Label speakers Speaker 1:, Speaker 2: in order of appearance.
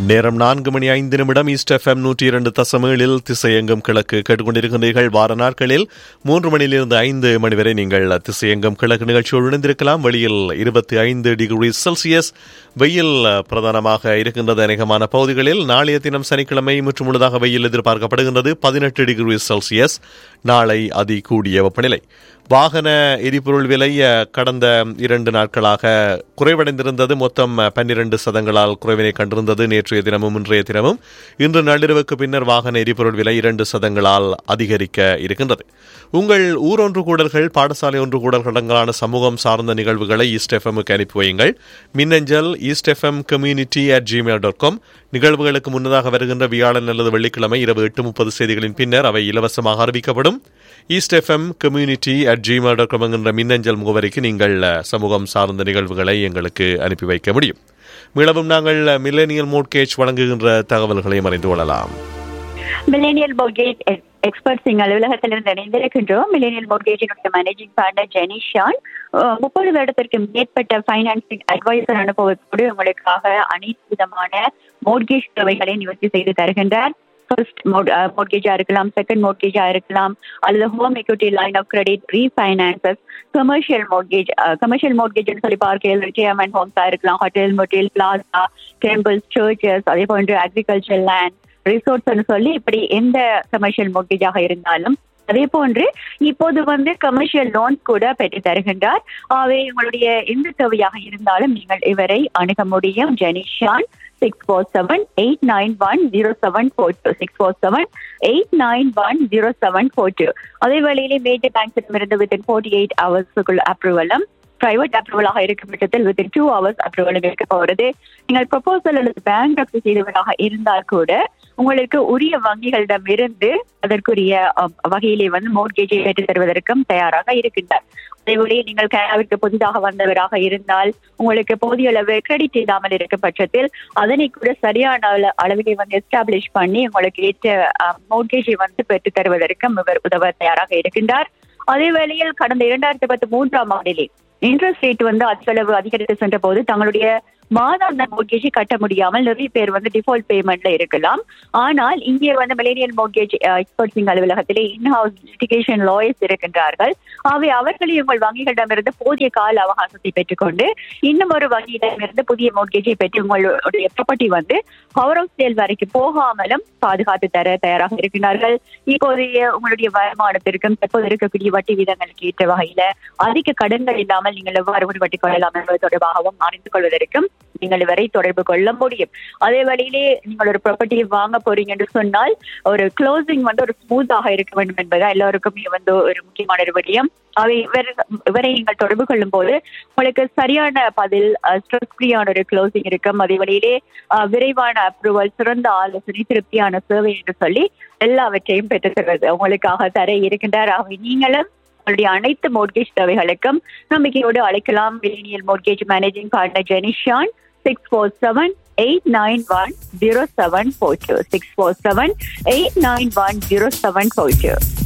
Speaker 1: நேரம் 4:05 east FM 102.7 திசையெங்கும் கிழக்கு கேட்டுக்கொண்டிருக்கின்றீர்கள். வார நாட்களில் 3 மணியிலிருந்து 5 மணி வரை நீங்கள் திசையெங்கும் கிழக்கு நிகழ்ச்சியோடு இணைந்திருக்கலாம். வெளியில் 25 டிகிரி செல்சியஸ் வெயில் பிரதானமாக இருக்கின்றது அநேகமான பகுதிகளில். நாளைய தினம் சனிக்கிழமை முற்று முழுதாக வெயில் எதிர்பார்க்கப்படுகின்றது. 18 டிகிரி செல்சியஸ் நாளை அதி கூடிய வெப்பநிலை. வாகன எரிபொருள் விலை கடந்த 2 நாட்களாக குறைவடைந்திருந்தது. மொத்தம் 12 சதங்களால் குறைவினை கண்டிருந்தது நேற்றைய தினமும் இன்றைய தினமும். இன்று நள்ளிரவுக்கு பின்னர் வாகன எரிபொருள் விலை 2 சதங்களால் அதிகரிக்க இருக்கின்றது. உங்கள் ஊர் ஒன்று கூடல்கள், பாடசாலை ஒன்று கூடல்களங்களான சமூகம் சார்ந்த நிகழ்வுகளை ஈஸ்ட் எஃப்எம்முக்கு அனுப்பி வையுங்கள். மின்னஞ்சல் eastfmcommunity@gmail.com. நிகழ்வுகளுக்கு முன்னதாக வருகின்ற வியாழன் அல்லது வெள்ளிக்கிழமை இரவு 8:30 செய்திகளின் பின்னர் அவை இலவசமாக அறிவிக்கப்படும். eastfmcommunity@gmail.com என்கின்ற மின்னஞ்சல் முகவரிக்கு நீங்கள் சமூகம் சார்ந்த நிகழ்வுகளை எங்களுக்கு அனுப்பி வைக்க முடியும். மீளவும் நாங்கள் மில்லேனியல் மோட்கேஜ் வழங்குகின்ற தகவல்களையும் அறிந்து கொள்ளலாம்.
Speaker 2: மில்லேனியல் மோட்கேஜ் எக்ஸ்பர்ட்ஸ் அலுவலகத்திலிருந்து இணைந்திருக்கின்றோம். மில்லேனியல் மோட்கேஜினுடைய மேனேஜிங் பார்ட்னர் ஜெனிஷான் 30 வருடத்திற்கு மேற்பட்ட பைனான்சிங் அட்வைசர் அனுபவத்தோடு உங்களுக்காக அனைத்து விதமான மோட்கேஜ் தேவைகளை நிவர்த்தி செய்து தருகின்றார். ஃபர்ஸ்ட் மோட்கேஜா இருக்கலாம், செகண்ட் மோட்கேஜா இருக்கலாம், அல்லது home equity line of credit, refinances, commercial mortgage சொல்லி பார்க்கையில் ரிட்டையர்மெண்ட் ஹோம்ஸா இருக்கலாம், hotel, motel, plaza, temples, churches, அதே போன்று அக்ரிகல்ச்சர் லேண்ட், ரிசோர்ட்ஸ் சொல்லி இப்படி எந்த கமர்ஷியல் மோட்கேஜாக இருந்தாலும், அதே போன்று இப்போது கமர்ஷியல் லோன் கூட பெற்று தருகின்றார். ஆகவே உங்களுடைய எந்த தேவையாக இருந்தாலும் நீங்கள் இவரை அணுக முடியும். ஜெனிஷான் 647-891-0742 647-891-0742. அதே வேளையிலே மேஜர் பேங்க்ஸிடமிருந்து within 48 hours அப்ரூவலும், பிரைவேட் அப்ரூவலாக இருக்கும் பட்சத்தில் within 2 hours அப்ரூவலும் இருக்க போகிறது. நீங்கள் ப்ரொபோசல் அல்லது பேங்க்ரப்சி செய்தவராக இருந்தால் கூட உங்களுக்கு உரிய வங்கிகளிடம் இருந்து அதற்குரிய வகையிலே மோட்கேஜை பெற்று தருவதற்கும் தயாராக இருக்கின்றார். அதேபோல நீங்கள் கனடாவிற்கு புதிதாக வந்தவராக இருந்தால் உங்களுக்கு போதிய அளவு கிரெடிட் இல்லாமல் இருக்கும் பட்சத்தில் அதனை கூட சரியான அளவிலே எஸ்டாப்ளிஷ் பண்ணி உங்களுக்கு ஏற்ற மோட்கேஜை பெற்று தருவதற்கும் இவர் உதவ தயாராக இருக்கின்றார். அதே வேளையில் கடந்த 2013 ஆண்டிலே இன்ட்ரெஸ்ட் ரேட் அதிகளவு அதிகரித்து சென்ற போது தங்களுடைய மாதாந்த மோட்கேஜை கட்ட முடியாமல் நிறைய பேர் டிஃபால்ட் பேமெண்ட்ல இருக்கலாம். ஆனால் இங்கே மில்லேனியல் மோட்கேஜ் எக்ஸ்பர்ட்ஸ் அலுவலகத்திலே இன்ஹவுஸ் லிட்டிகேஷன் லாயர்ஸ் இருக்கின்றார்கள். ஆகவே அவர்களை உங்கள் வங்கிகளிடமிருந்து போதிய கால அவகாசத்தை பெற்றுக்கொண்டு இன்னும் ஒரு வங்கியிடமிருந்து புதிய மோட்கேஜை பெற்று உங்களுடைய ப்ராப்பர்ட்டி பவர் ஆஃப் சேல் வரைக்கும் போகாமலும் பாதுகாத்து தர தயாராக இருக்கிறார்கள். இப்போதைய உங்களுடைய வருமானத்திற்கும் தற்போது இருக்கக்கூடிய வட்டி வீதங்களுக்கு ஏற்ற வகையில அதிக கடன்கள் இல்லாமல் நீங்கள் எவ்வாறு உருவட்டி கொள்ளலாம் என்பது தொடர்பாகவும் அறிந்து கொள்வதற்கும் நீங்கள் வரை தொடர்பு கொள்ள முடியும். அதே வழியிலே நீங்கள் ஒரு ப்ராப்பர்ட்டியை வாங்க போறீங்க என்று சொன்னால் ஒரு க்ளோசிங் ஒரு ஸ்மூத்தாக இருக்க வேண்டும் என்பதா எல்லாருக்குமே ஒரு முக்கியமான ஒரு விடயம். அவை இவரை நீங்கள் தொடர்பு கொள்ளும் போது உங்களுக்கு சரியான பதில், ஸ்ட்ரெஸ் ஃப்ரீயான ஒரு க்ளோசிங் இருக்கும். அதே வழியிலே விரைவான அப்ரூவல், சிறந்த ஆலோசனை, திருப்தியான சேவை என்று சொல்லி எல்லாவற்றையும் பெற்று தருவது உங்களுக்காக தர இருக்கின்றார். அவை நீங்களும் உங்களுடைய அனைத்து மோட்கேஜ் தேவைகளுக்கும் நம்பிக்கையோடு அழைக்கலாம். Millennial mortgage managing partner ஜெனிஷான் 647-891-0742 647-891-0742.